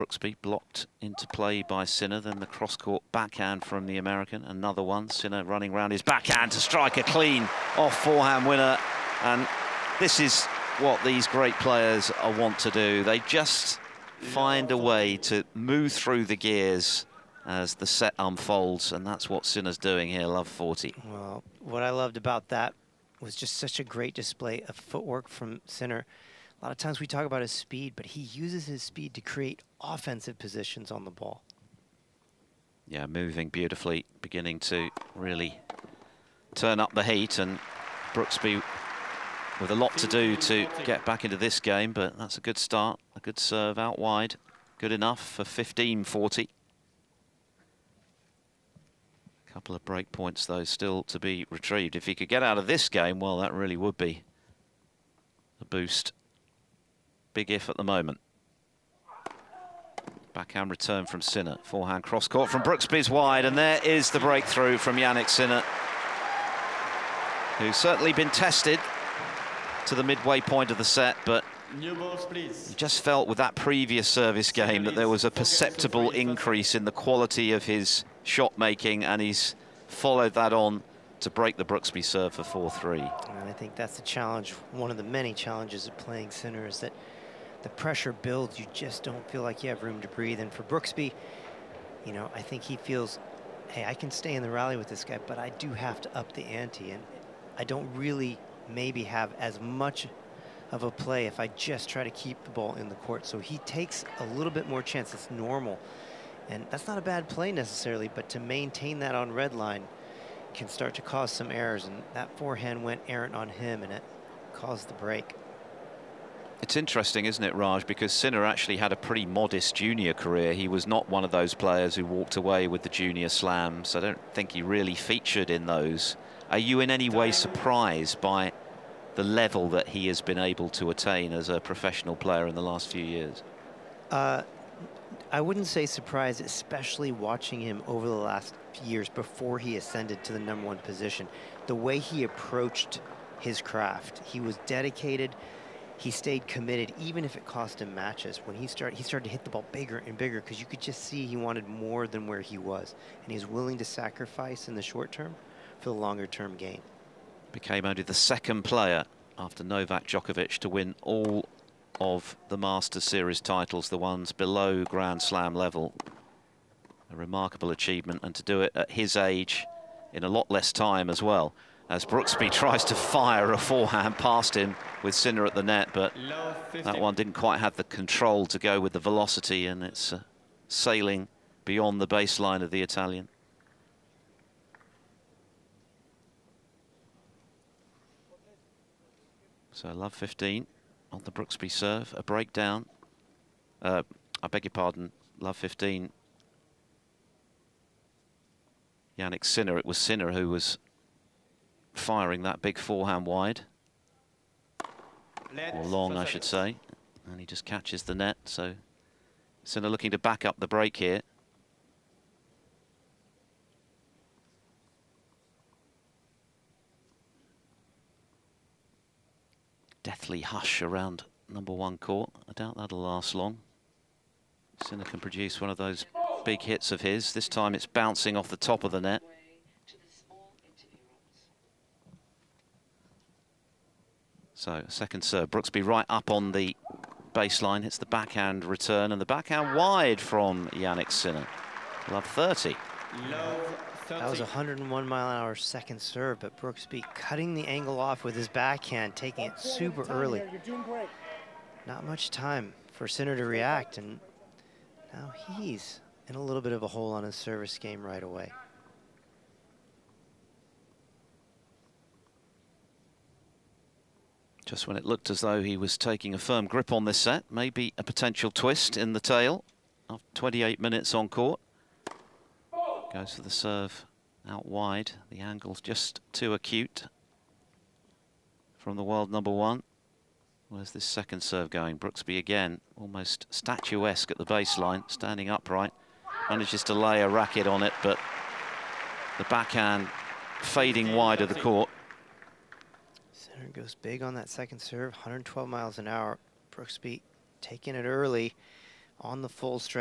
Brooksby blocked into play by Sinner, then the cross-court backhand from the American. Another one, Sinner running around his backhand to strike a clean off forehand winner. And this is what these great players want to do. They just find a way to move through the gears as the set unfolds, and that's what Sinner's doing here, love 40. Well, what I loved about that was just such a great display of footwork from Sinner. A lot of times we talk about his speed, but he uses his speed to create offensive positions on the ball. Yeah, moving beautifully, beginning to really turn up the heat, and Brooksby with a lot to do to get back into this game, but that's a good start, a good serve out wide. Good enough for 15-40. Couple of break points, though, still to be retrieved. If he could get out of this game, well, that really would be a boost. Big if at the moment. Backhand return from Sinner. Forehand cross-court from Brooksby's wide, and there is the breakthrough from Jannik Sinner, who's certainly been tested to the midway point of the set, but you just felt with that previous service game that there was a perceptible increase in the quality of his shot making, and he's followed that on to break the Brooksby serve for 4-3. And I think that's the challenge. One of the many challenges of playing Sinner is that the pressure builds. You just don't feel like you have room to breathe. And for Brooksby, you know, I think he feels, hey, I can stay in the rally with this guy, but I do have to up the ante. And I don't really maybe have as much of a play if I just try to keep the ball in the court. So he takes a little bit more chance. It's normal. And that's not a bad play necessarily, but to maintain that on red line can start to cause some errors. And that forehand went errant on him, and it caused the break. It's interesting, isn't it, Raj, because Sinner actually had a pretty modest junior career. He was not one of those players who walked away with the junior slams. I don't think he really featured in those. Are you in any way surprised by the level that he has been able to attain as a professional player in the last few years? I wouldn't say surprised, especially watching him over the last years before he ascended to the #1 position. The way he approached his craft, he was dedicated. He stayed committed, even if it cost him matches. When he started to hit the ball bigger and bigger, because you could just see he wanted more than where he was. And he was willing to sacrifice in the short term for the longer term gain. Became only the second player after Novak Djokovic to win all of the Masters Series titles, the ones below Grand Slam level. A remarkable achievement, and to do it at his age in a lot less time as well, as Brooksby tries to fire a forehand past him with Sinner at the net, but that one didn't quite have the control to go with the velocity, and it's sailing beyond the baseline of the Italian. So love 15 on the Brooksby serve, a breakdown. I beg your pardon, love 15. Jannik Sinner, it was Sinner who was firing that big forehand wide, or long I should say, and he just catches the net. So Sinner looking to back up the break here. Deathly hush around #1 court. I doubt that'll last long. Sinner can produce one of those big hits of his. This time it's bouncing off the top of the net. So second serve, Brooksby right up on the baseline, hits the backhand return, and the backhand wide from Jannik Sinner. Love 30. That was a 101-mile-an-hour second serve, but Brooksby cutting the angle off with his backhand, taking it super early. Not much time for Sinner to react, and now he's in a little bit of a hole on his service game right away. Just when it looked as though he was taking a firm grip on this set, maybe a potential twist in the tail after 28 minutes on court. Goes for the serve out wide. The angle's just too acute from the world #1. Where's this second serve going? Brooksby again, almost statuesque at the baseline, standing upright. Manages to lay a racket on it, but the backhand fading wide of the court. Sinner goes big on that second serve, 112 miles an hour. Brooksby taking it early. on the full stretch.